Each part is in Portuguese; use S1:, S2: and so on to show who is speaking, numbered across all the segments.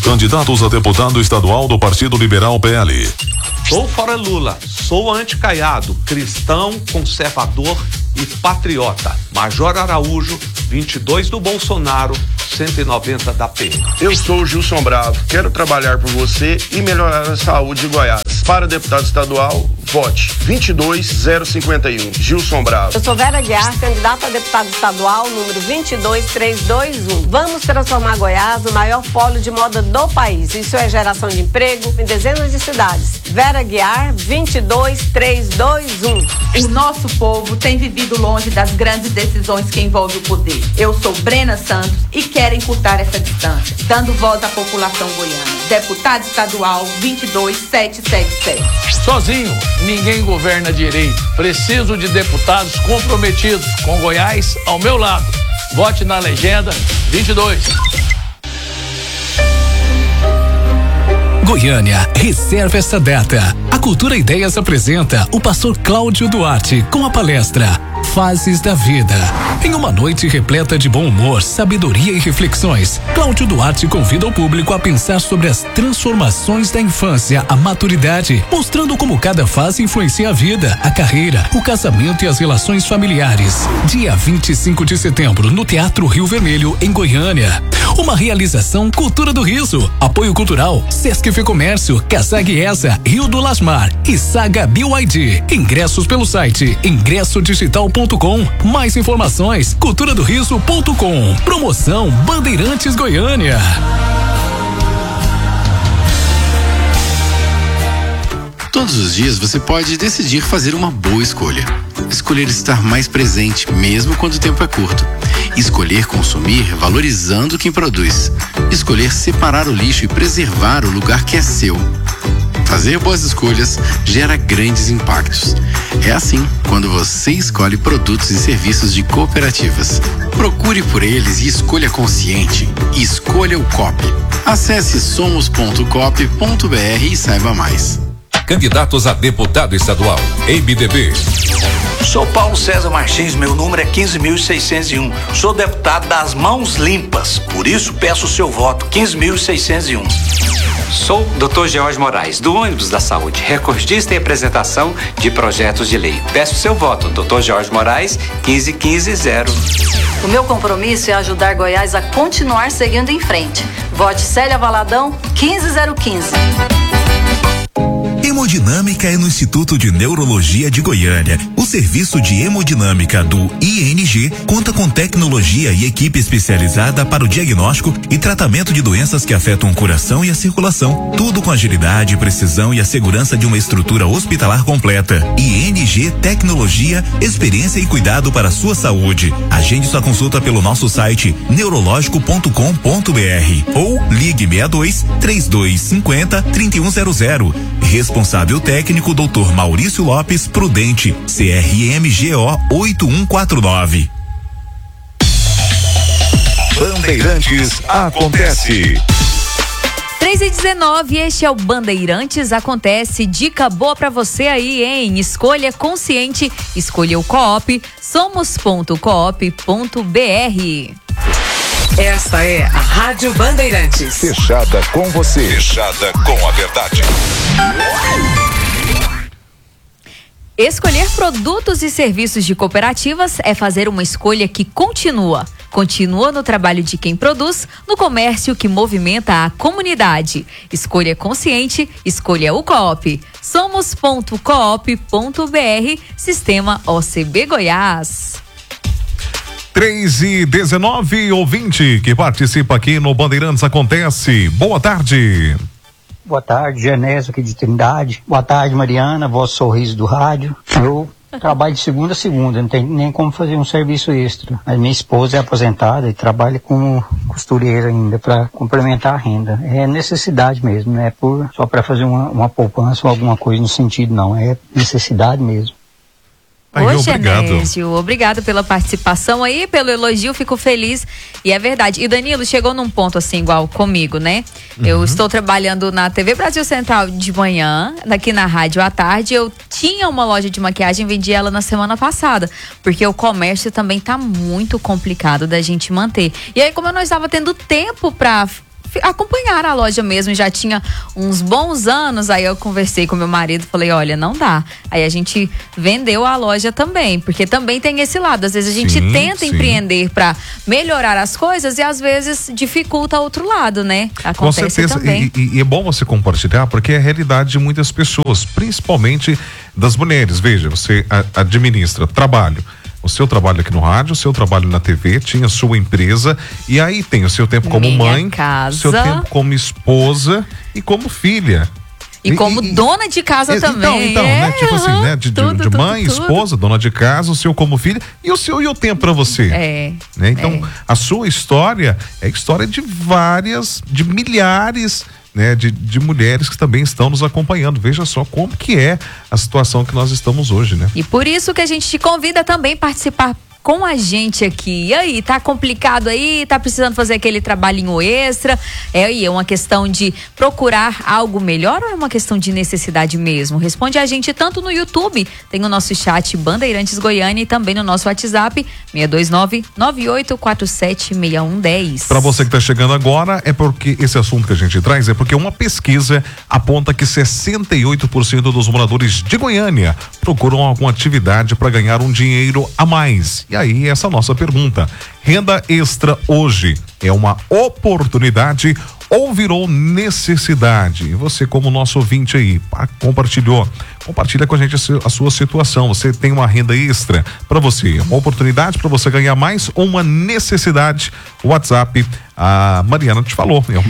S1: Candidatos a deputado estadual do Partido Liberal PL.
S2: Sou fora Lula, sou anticaiado, cristão, conservador e patriota. Major Araújo, 22 do Bolsonaro, 190 da P.
S3: Eu sou o Gilson Bravo, quero trabalhar por você e melhorar a saúde de Goiás. Para deputado estadual, vote 22051, Gilson Bravo.
S4: Eu sou Vera Guiar, candidata a deputado estadual, número 22321. Vamos transformar Goiás no maior polo de moda do país. Isso é geração de emprego em dezenas de cidades. Vera Guiar, 22321.
S5: O nosso povo tem vivido longe das grandes decisões que envolvem o poder. Eu sou Brena Santos e quero encurtar essa distância, dando voz à população goiana. Deputado estadual 22777.
S6: Sozinho, ninguém governa direito. Preciso de deputados comprometidos com Goiás ao meu lado. Vote na legenda 22.
S7: Goiânia, reserva esta data. A Cultura Ideias apresenta o pastor Cláudio Duarte com a palestra Fases da Vida. Em uma noite repleta de bom humor, sabedoria e reflexões, Cláudio Duarte convida o público a pensar sobre as transformações da infância à maturidade, mostrando como cada fase influencia a vida, a carreira, o casamento e as relações familiares. Dia 25 de setembro, no Teatro Rio Vermelho, em Goiânia. Uma realização Cultura do Riso. Apoio cultural Sesc Fecomércio, Casag ESA, Rio do Lasmar e Saga BYD. Ingressos pelo site ingressodigital.com. Mais informações culturadoriso.com. Promoção Bandeirantes Goiânia.
S8: Todos os dias você pode decidir fazer uma boa escolha. Escolher estar mais presente, mesmo quando o tempo é curto. Escolher consumir valorizando quem produz. Escolher separar o lixo e preservar o lugar que é seu. Fazer boas escolhas gera grandes impactos. É assim quando você escolhe produtos e serviços de cooperativas. Procure por eles e escolha consciente. Escolha o COP. Acesse somos.coop.br e saiba mais.
S9: Candidatos a deputado estadual, MDB.
S10: Sou Paulo César Martins, meu número é 15.601. Sou deputado das Mãos Limpas, por isso peço o seu voto, 15.601.
S11: Sou Dr. George Moraes, do ônibus da saúde, recordista em apresentação de projetos de lei. Peço o seu voto, Dr. George Moraes, 15150.
S12: O meu compromisso é ajudar Goiás a continuar seguindo em frente. Vote Célia Valadão, 15015.
S13: Hemodinâmica é no Instituto de Neurologia de Goiânia. O serviço de hemodinâmica do ING conta com tecnologia e equipe especializada para o diagnóstico e tratamento de doenças que afetam o coração e a circulação. Tudo com agilidade, precisão e a segurança de uma estrutura hospitalar completa. ING Tecnologia, experiência e cuidado para a sua saúde. Agende sua consulta pelo nosso site neurológico.com.br ou ligue 62 3250 3100. Responsável técnico Dr. Maurício Lopes Prudente, CRMGO 8149.
S1: Bandeirantes acontece.
S14: 3h19, este é o Bandeirantes Acontece. Dica boa pra você aí, hein? Escolha consciente, escolha o Coop, somos.coop.br.
S15: Esta é a Rádio Bandeirantes.
S1: Fechada com você. Fechada com a verdade.
S14: Escolher produtos e serviços de cooperativas é fazer uma escolha que continua no trabalho de quem produz, no comércio que movimenta a comunidade. Escolha consciente, escolha o Coop. Somos.coop.br, Sistema OCB Goiás.
S1: 3h19, ouvinte que participa aqui no Bandeirantes Acontece. Boa tarde.
S16: Boa tarde, Genésio aqui de Trindade. Boa tarde, Mariana, voz sorriso do rádio. Eu trabalho de segunda a segunda, não tem nem como fazer um serviço extra. A minha esposa é aposentada e trabalha como costureira ainda para complementar a renda. É necessidade mesmo, não é só para fazer uma poupança ou alguma coisa no sentido, não. É necessidade mesmo.
S14: Oi, Genésio, obrigado pela participação aí, pelo elogio, fico feliz, e é verdade. E Danilo, chegou num ponto assim, igual comigo, né? Eu estou trabalhando na TV Brasil Central de manhã, aqui na rádio à tarde. Eu tinha uma loja de maquiagem, vendi ela na semana passada, porque o comércio também tá muito complicado da gente manter. E aí, como eu não estava tendo tempo pra acompanhar a loja mesmo, já tinha uns bons anos. Aí eu conversei com meu marido, falei, olha, não dá. Aí a gente vendeu a loja também, porque também tem esse lado, às vezes a gente tenta empreender para melhorar as coisas e às vezes dificulta outro lado, né? Acontece. Com certeza, também.
S1: E é bom você compartilhar, porque é a realidade de muitas pessoas, principalmente das mulheres. Veja, você administra trabalho, o seu trabalho aqui no rádio, o seu trabalho na TV, tinha a sua empresa, e aí tem o seu tempo como mãe, o seu tempo como esposa e como filha.
S14: E como dona de casa também.
S1: Então, né? Tipo assim, né? De mãe, esposa, dona de casa, o seu como filha e o tempo pra você. Né? Então, a sua história é a história de milhares, né, de mulheres que também estão nos acompanhando. Veja só como que é a situação que nós estamos hoje, né?
S14: E por isso que a gente te convida também a participar com a gente aqui. E aí, tá complicado aí? Tá precisando fazer aquele trabalhinho extra? É uma questão de procurar algo melhor ou é uma questão de necessidade mesmo? Responde a gente tanto no YouTube, tem o nosso chat Bandeirantes Goiânia, e também no nosso WhatsApp 629-9847-6110.
S1: Para você que tá chegando agora, é porque esse assunto que a gente traz é porque uma pesquisa aponta que 68% dos moradores de Goiânia procuram alguma atividade para ganhar um dinheiro a mais. E aí, essa nossa pergunta: renda extra hoje é uma oportunidade ou virou necessidade? E você, como nosso ouvinte aí, compartilha com a gente a sua situação. Você tem uma renda extra para você, uma oportunidade para você ganhar mais ou uma necessidade? O WhatsApp, a Mariana te falou, é o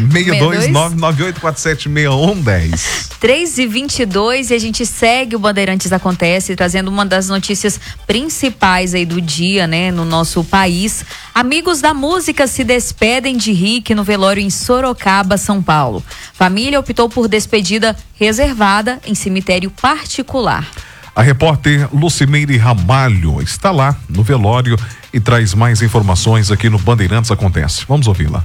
S1: 62998476110.
S14: 3h22, e a gente segue o Bandeirantes Acontece, trazendo uma das notícias principais aí do dia, né, no nosso país. Amigos da música se despedem de Rick no velório em Sorocaba, São Paulo. Família optou por despedida reservada em cemitério particular.
S1: A repórter Lucimeire Ramalho está lá no velório e traz mais informações aqui no Bandeirantes Acontece. Vamos ouvi-la.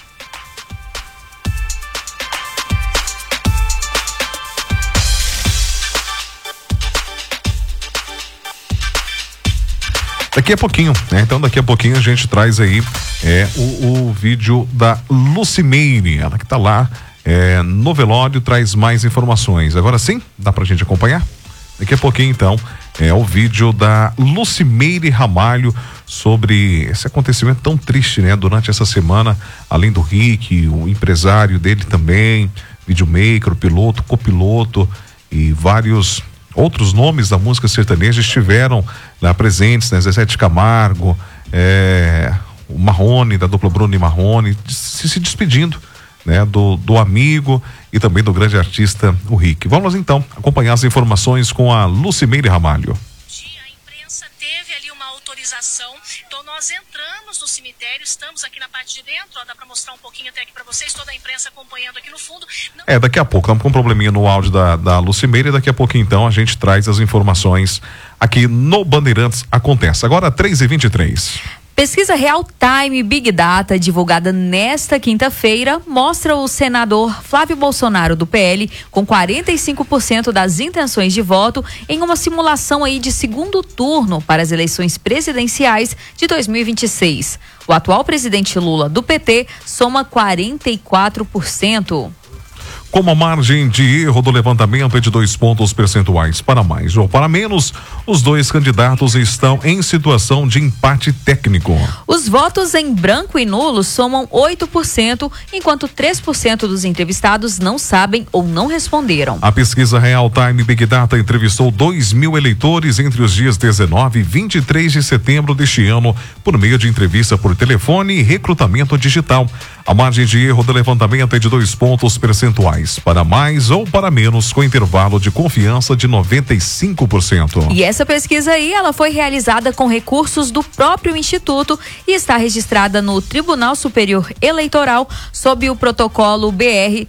S1: Daqui a pouquinho, né? Então daqui a pouquinho a gente traz aí o vídeo da Lucimeire, ela que tá lá no velório, traz mais informações. Agora sim, dá pra gente acompanhar? Daqui a pouquinho então o vídeo da Lucimeire Ramalho sobre esse acontecimento tão triste, né? Durante essa semana, além do Rick, o empresário dele também, videomaker, o piloto, copiloto e vários outros nomes da música sertaneja estiveram lá presentes, né? Zezé de Camargo, o Marrone, da dupla Bruno e Marrone, se despedindo, né? Do amigo e também do grande artista, o Rick. Vamos então acompanhar as informações com a Lucimeire Ramalho.
S17: A imprensa teve ali uma autorização, então nós entramos no cemitério, estamos aqui na parte de dentro, ó, dá para mostrar um pouquinho até aqui para vocês, toda a imprensa acompanhando aqui no fundo.
S1: Daqui a pouco, estamos com um probleminha no áudio da Lucimeire, e daqui a pouquinho então a gente traz as informações aqui no Bandeirantes Acontece. Agora 3h23.
S14: Pesquisa Real Time Big Data, divulgada nesta quinta-feira, mostra o senador Flávio Bolsonaro, do PL, com 45% das intenções de voto em uma simulação aí de segundo turno para as eleições presidenciais de 2026. O atual presidente Lula, do PT, soma 44%.
S1: Como a margem de erro do levantamento é de 2 pontos percentuais para mais ou para menos, os dois candidatos estão em situação de empate técnico.
S14: Os votos em branco e nulo somam 8%, enquanto 3% dos entrevistados não sabem ou não responderam.
S1: A pesquisa Real Time Big Data entrevistou 2.000 eleitores entre os dias 19 e 23 de setembro deste ano, por meio de entrevista por telefone e recrutamento digital. A margem de erro do levantamento é de 2 pontos percentuais, para mais ou para menos, com intervalo de confiança de 95%.
S14: E essa pesquisa aí, ela foi realizada com recursos do próprio Instituto e está registrada no Tribunal Superior Eleitoral sob o protocolo BR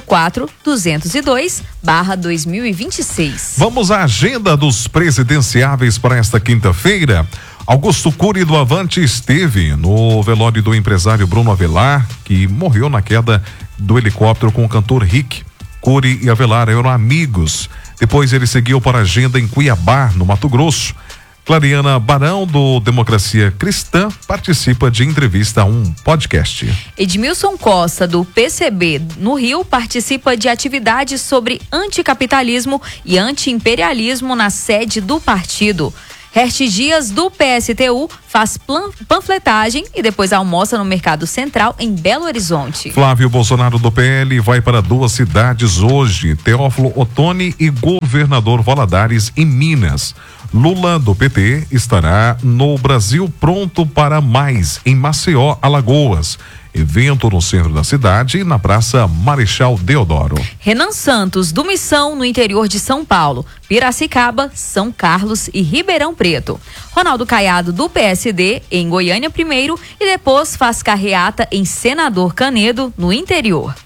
S14: 04202/2026.
S1: Vamos à agenda dos presidenciáveis para esta quinta-feira. Augusto Cury do Avante esteve no velório do empresário Bruno Avelar, que morreu na queda do helicóptero com o cantor Rick. Cury e Avelar eram amigos. Depois ele seguiu para a agenda em Cuiabá, no Mato Grosso. Clariana Barão, do Democracia Cristã, participa de entrevista a um podcast.
S14: Edmilson Costa, do PCB no Rio, participa de atividades sobre anticapitalismo e antiimperialismo na sede do partido. Hertz Dias, do PSTU, faz panfletagem e depois almoça no Mercado Central, em Belo Horizonte.
S1: Flávio Bolsonaro, do PL, vai para 2 cidades hoje: Teófilo Otoni e Governador Valadares, em Minas. Lula, do PT, estará no Brasil Pronto para Mais, em Maceió, Alagoas. Evento no centro da cidade e na Praça Marechal Deodoro.
S14: Renan Santos, do Missão, no interior de São Paulo, Piracicaba, São Carlos e Ribeirão Preto. Ronaldo Caiado, do PSD, em Goiânia primeiro e depois faz carreata em Senador Canedo, no interior.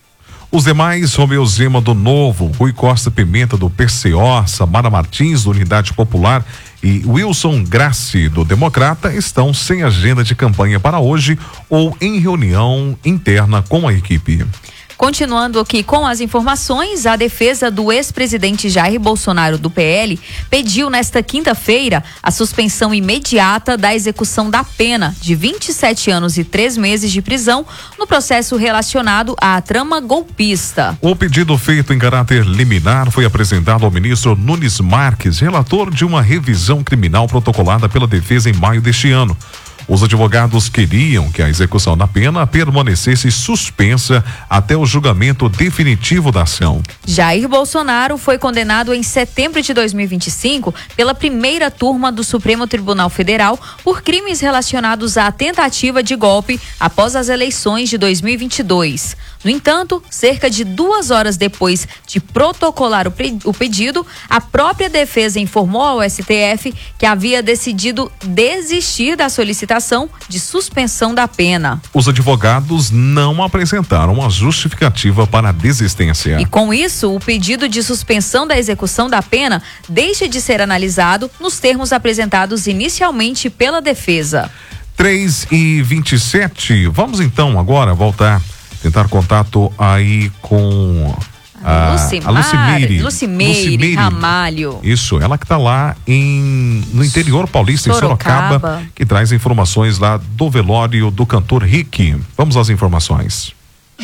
S1: Os demais, Romeu Zema, do Novo, Rui Costa Pimenta, do PCO, Samara Martins, do Unidade Popular e Wilson Grassi, do Democrata, estão sem agenda de campanha para hoje ou em reunião interna com a equipe.
S14: Continuando aqui com as informações, a defesa do ex-presidente Jair Bolsonaro, do PL, pediu nesta quinta-feira a suspensão imediata da execução da pena de 27 anos e 3 meses de prisão no processo relacionado à trama golpista.
S1: O pedido, feito em caráter liminar, foi apresentado ao ministro Nunes Marques, relator de uma revisão criminal protocolada pela defesa em maio deste ano. Os advogados queriam que a execução da pena permanecesse suspensa até o julgamento definitivo da ação.
S14: Jair Bolsonaro foi condenado em setembro de 2025 pela primeira turma do Supremo Tribunal Federal por crimes relacionados à tentativa de golpe após as eleições de 2022. No entanto, cerca de 2 horas depois de protocolar o pedido, a própria defesa informou ao STF que havia decidido desistir da solicitação de suspensão da pena.
S1: Os advogados não apresentaram a justificativa para a desistência.
S14: E com isso, o pedido de suspensão da execução da pena deixa de ser analisado nos termos apresentados inicialmente pela defesa.
S1: 3h27, vamos então agora voltar, tentar contato aí com a Lucimeire
S14: Ramalho.
S1: Isso, ela que está lá no interior paulista, em Sorocaba, que traz informações lá do velório do cantor Rick. Vamos às informações.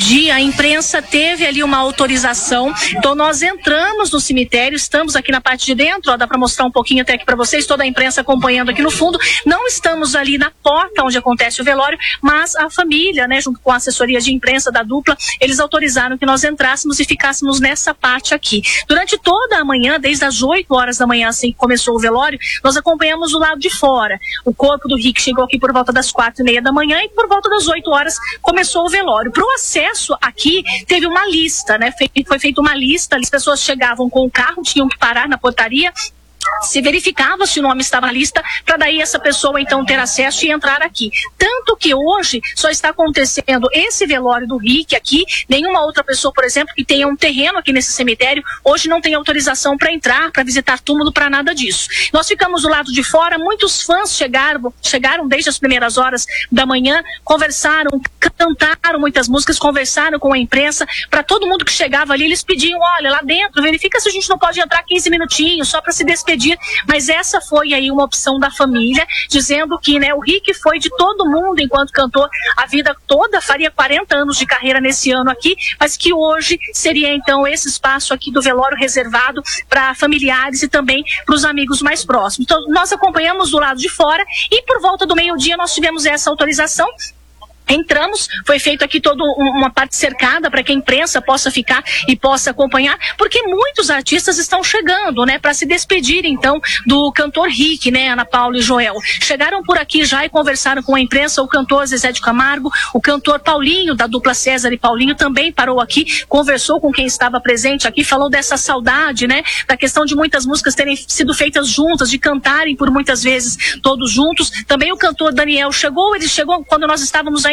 S17: A imprensa teve ali uma autorização, então nós entramos no cemitério, estamos aqui na parte de dentro, ó, dá para mostrar um pouquinho até aqui para vocês, toda a imprensa acompanhando aqui no fundo. Não estamos ali na porta onde acontece o velório, mas a família, né, junto com a assessoria de imprensa da dupla, eles autorizaram que nós entrássemos e ficássemos nessa parte aqui. Durante toda a manhã, desde as 8 horas da manhã, assim que começou o velório, nós acompanhamos o lado de fora. O corpo do Rick chegou aqui por volta das 4h30 da manhã e por volta das 8 horas começou o velório. Para o acesso aqui teve uma lista, né? Foi feita uma lista, as pessoas chegavam com o carro, tinham que parar na portaria, se verificava se o nome estava na lista, para daí essa pessoa então ter acesso e entrar aqui. Tanto que hoje só está acontecendo esse velório do Rick aqui, nenhuma outra pessoa, por exemplo, que tenha um terreno aqui nesse cemitério, hoje não tem autorização para entrar, para visitar túmulo, para nada disso. Nós ficamos do lado de fora, muitos fãs chegaram desde as primeiras horas da manhã, conversaram, cantaram muitas músicas, conversaram com a imprensa, para todo mundo que chegava ali, eles pediam, olha, lá dentro, verifica se a gente não pode entrar 15 minutinhos, só para se despedir. Mas essa foi aí uma opção da família, dizendo que, né, o Rick foi de todo mundo enquanto cantor a vida toda, faria 40 anos de carreira nesse ano aqui, mas que hoje seria então esse espaço aqui do velório reservado para familiares e também para os amigos mais próximos. Então nós acompanhamos do lado de fora e por volta do meio-dia nós tivemos essa autorização. Entramos, foi feito aqui toda uma parte cercada para que a imprensa possa ficar e possa acompanhar, porque muitos artistas estão chegando, né, para se despedir então do cantor Rick, né, Ana Paula e Joel. Chegaram por aqui já e conversaram com a imprensa, o cantor Zezé de Camargo, o cantor Paulinho, da dupla César e Paulinho, também parou aqui, conversou com quem estava presente aqui, falou dessa saudade, né, da questão de muitas músicas terem sido feitas juntas, de cantarem por muitas vezes todos juntos. Também o cantor Daniel chegou, ele chegou quando nós estávamos ainda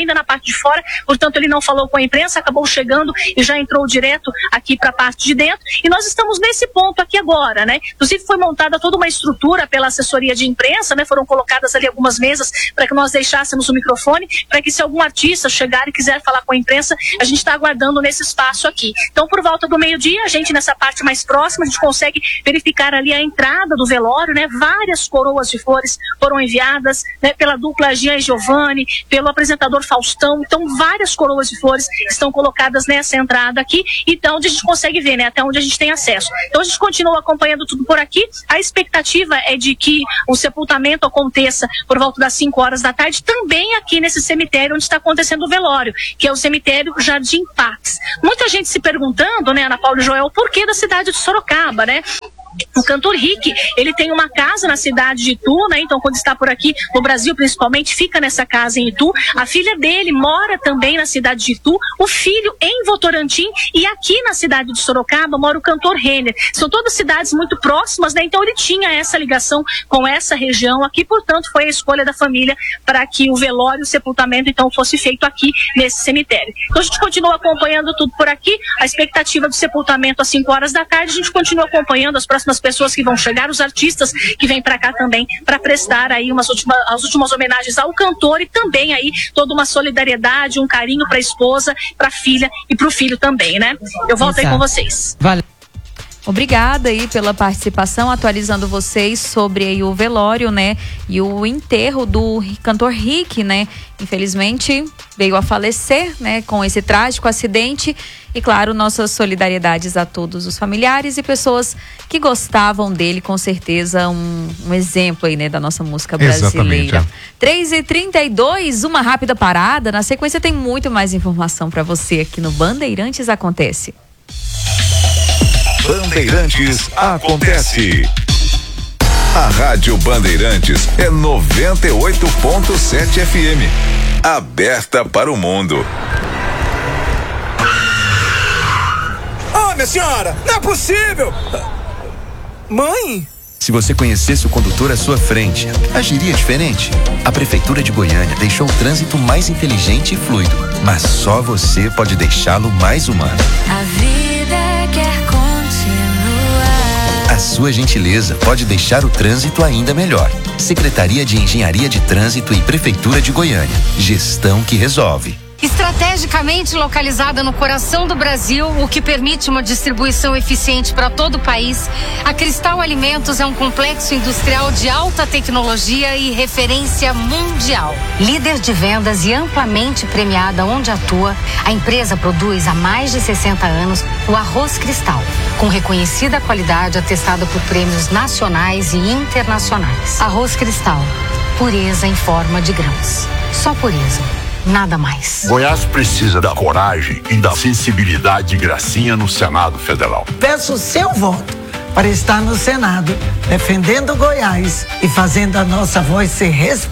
S17: ainda na parte de fora, portanto ele não falou com a imprensa, acabou chegando e já entrou direto aqui para a parte de dentro, e nós estamos nesse ponto aqui agora, né? Inclusive foi montada toda uma estrutura pela assessoria de imprensa, né? Foram colocadas ali algumas mesas para que nós deixássemos o microfone, para que se algum artista chegar e quiser falar com a imprensa, a gente está aguardando nesse espaço aqui. Então, por volta do meio-dia, a gente nessa parte mais próxima, a gente consegue verificar ali a entrada do velório, né? Várias coroas de flores foram enviadas, né? Pela dupla Jean e Giovanni, pelo apresentador Faustão. Então, várias coroas de flores estão colocadas nessa entrada aqui, então onde a gente consegue ver, né? Até onde a gente tem acesso. Então, a gente continua acompanhando tudo por aqui. A expectativa é de que o sepultamento aconteça por volta das 5 horas da tarde, também aqui nesse cemitério onde está acontecendo o velório, que é o cemitério Jardim Pax. Muita gente se perguntando, né, Ana Paula e Joel, por que da cidade de Sorocaba, né? O cantor Rick, ele tem uma casa na cidade de Itu, né? Então, quando está por aqui, no Brasil principalmente, fica nessa casa em Itu. A filha dele mora também na cidade de Itu, o filho em Votorantim, e aqui na cidade de Sorocaba mora o cantor Renner. São todas cidades muito próximas, né? Então, ele tinha essa ligação com essa região aqui, portanto, foi a escolha da família para que o velório e o sepultamento, então, fosse feito aqui nesse cemitério. Então, a gente continua acompanhando tudo por aqui. A expectativa do sepultamento às 5 horas da tarde, a gente continua acompanhando as próximas pessoas que vão chegar, os artistas que vêm para cá também para prestar aí as últimas homenagens ao cantor, e também aí toda uma solidariedade, um carinho para a esposa, para a filha e para o filho também, né? Eu volto aí com vocês.
S14: Valeu. Obrigada aí pela participação, atualizando vocês sobre aí o velório, né? E o enterro do cantor Rick, né? Infelizmente veio a falecer, né? Com esse trágico acidente. E claro, nossas solidariedades a todos os familiares e pessoas que gostavam dele, com certeza um exemplo aí, né? Da nossa música brasileira. 3h32, uma rápida parada. Na sequência tem muito mais informação para você aqui no Bandeirantes Acontece.
S9: Bandeirantes Acontece. A Rádio Bandeirantes é 98.7 FM. Aberta para o mundo.
S18: Oh, minha senhora, não é possível! Mãe?
S19: Se você conhecesse o condutor à sua frente, agiria diferente? A Prefeitura de Goiânia deixou o trânsito mais inteligente e fluido, mas só você pode deixá-lo mais humano.
S20: A vida quer continuar.
S19: A sua gentileza pode deixar o trânsito ainda melhor. Secretaria de Engenharia de Trânsito e Prefeitura de Goiânia. Gestão que resolve.
S20: Estrategicamente localizada no coração do Brasil, o que permite uma distribuição eficiente para todo o país, a Cristal Alimentos é um complexo industrial de alta tecnologia e referência mundial. Líder de vendas e amplamente premiada onde atua, a empresa produz há mais de 60 anos o arroz Cristal, com reconhecida qualidade atestada por prêmios nacionais e internacionais. Arroz Cristal, pureza em forma de grãos. Só pureza. Nada mais.
S21: Goiás precisa da coragem e da sensibilidade de Gracinha no Senado Federal.
S22: Peço o seu voto para estar no Senado, defendendo Goiás e fazendo a nossa voz ser respeitada.